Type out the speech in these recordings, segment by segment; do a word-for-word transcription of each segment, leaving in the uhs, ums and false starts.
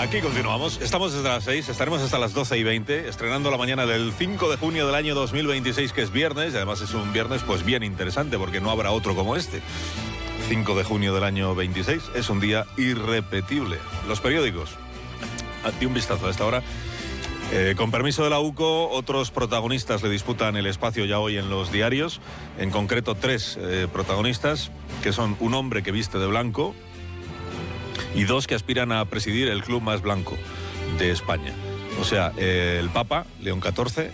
Aquí continuamos, estamos desde las seis, estaremos hasta las doce y veinte, estrenando la mañana del cinco de junio del año dos mil veintiséis, que es viernes, y además es un viernes pues bien interesante, porque no habrá otro como este. cinco de junio del año veintiséis, es un día irrepetible. Los periódicos, di un vistazo a esta hora. Eh, con permiso de la U C O, otros protagonistas le disputan el espacio ya hoy en los diarios, en concreto tres eh, protagonistas, que son un hombre que viste de blanco y dos que aspiran a presidir el club más blanco de España. O sea, eh, el Papa, León catorce,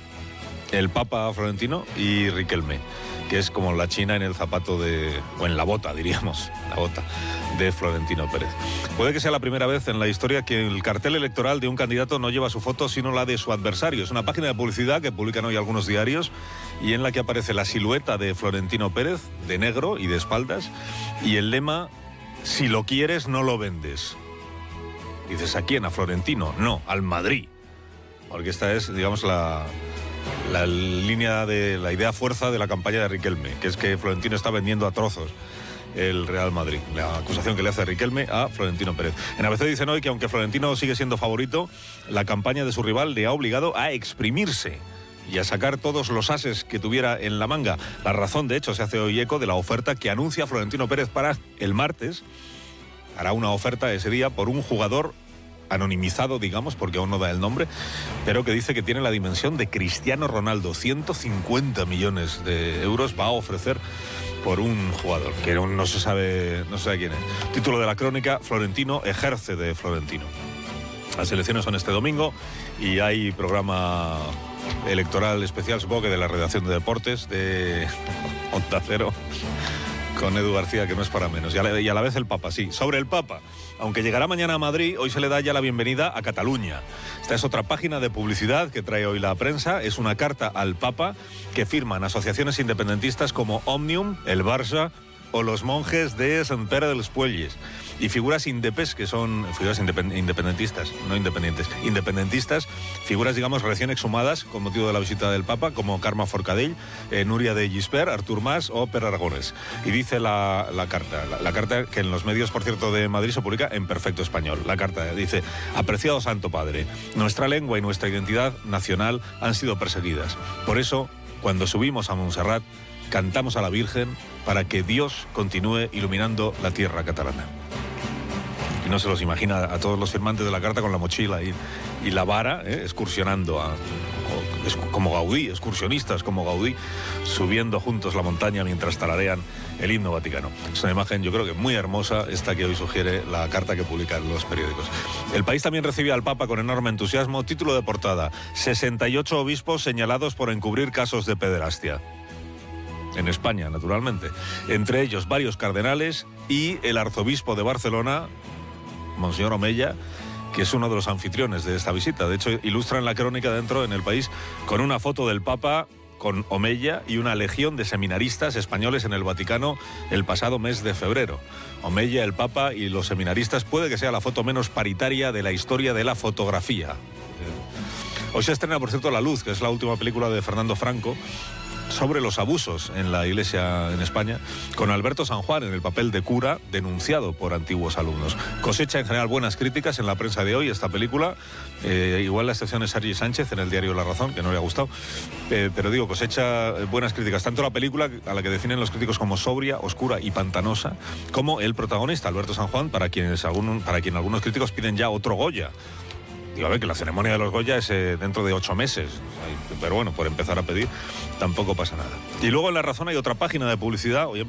el Papa Florentino y Riquelme, que es como la china en el zapato de... o en la bota, diríamos, la bota de Florentino Pérez. Puede que sea la primera vez en la historia que el cartel electoral de un candidato no lleva su foto, sino la de su adversario. Es una página de publicidad que publican hoy algunos diarios y en la que aparece la silueta de Florentino Pérez, de negro y de espaldas, y el lema: si lo quieres, no lo vendes. Dices, ¿a quién? ¿A Florentino? No, al Madrid. Porque esta es, digamos, la... la línea de la idea fuerza de la campaña de Riquelme, que es que Florentino está vendiendo a trozos el Real Madrid. La acusación que le hace Riquelme a Florentino Pérez. En A B C dicen hoy que aunque Florentino sigue siendo favorito, la campaña de su rival le ha obligado a exprimirse y a sacar todos los ases que tuviera en la manga. La razón, de hecho, se hace hoy eco de la oferta que anuncia Florentino Pérez para el martes. Hará una oferta ese día por un jugador anonimizado, digamos, porque aún no da el nombre, pero que dice que tiene la dimensión de Cristiano Ronaldo. ciento cincuenta millones de euros va a ofrecer por un jugador, que no, no se sabe, no se sabe quién es. Título de la crónica: Florentino ejerce de Florentino. Las elecciones son este domingo y hay programa electoral especial, supongo que de la redacción de deportes de Onda Cero, con Edu García, que no es para menos. Y a, la, y a la vez el Papa, sí. Sobre el Papa, aunque llegará mañana a Madrid, hoy se le da ya la bienvenida a Cataluña. Esta es otra página de publicidad que trae hoy la prensa. Es una carta al Papa que firman asociaciones independentistas como Òmnium, el Barça o los monjes de Sant Pere dels Puelles. Y figuras indepes, que son figuras independentistas, no independientes, independentistas, figuras, digamos, recién exhumadas con motivo de la visita del Papa, como Carme Forcadell, eh, Núria de Gispert, Artur Mas o Per Aragonés. Y dice la, la carta, la, la carta que en los medios, por cierto, de Madrid se publica en perfecto español. La carta dice: apreciado Santo Padre, nuestra lengua y nuestra identidad nacional han sido perseguidas. Por eso, cuando subimos a Montserrat, cantamos a la Virgen para que Dios continúe iluminando la tierra catalana. Y no se los imagina a todos los firmantes de la carta con la mochila y, y la vara, ¿eh? excursionando, a, como Gaudí, excursionistas como Gaudí, subiendo juntos la montaña mientras tararean el himno vaticano. Es una imagen, yo creo que muy hermosa, esta que hoy sugiere la carta que publican los periódicos. El País también recibe al Papa con enorme entusiasmo. Título de portada: sesenta y ocho obispos señalados por encubrir casos de pederastia. En España, naturalmente. Entre ellos varios cardenales y el arzobispo de Barcelona, Monseñor Omella, que es uno de los anfitriones de esta visita. De hecho, ilustran la crónica dentro, en El País, con una foto del Papa con Omella y una legión de seminaristas españoles en el Vaticano el pasado mes de febrero. Omella, el Papa y los seminaristas puede que sea la foto menos paritaria de la historia de la fotografía. Hoy se estrena, por cierto, La Luz, que es la última película de Fernando Franco sobre los abusos en la Iglesia en España, con Alberto San Juan en el papel de cura denunciado por antiguos alumnos. Cosecha en general buenas críticas en la prensa de hoy esta película, eh, igual la excepción es Sergi Sánchez en el diario La Razón, que no le ha gustado, eh, pero digo, cosecha buenas críticas, tanto la película, a la que definen los críticos como sobria, oscura y pantanosa, como el protagonista, Alberto San Juan, para quienes algún, para quien algunos críticos piden ya otro Goya. Digo, a ver, que la ceremonia de los Goya es eh, dentro de ocho meses. Pero bueno, por empezar a pedir, tampoco pasa nada. Y luego en La Razón hay otra página de publicidad. Hoy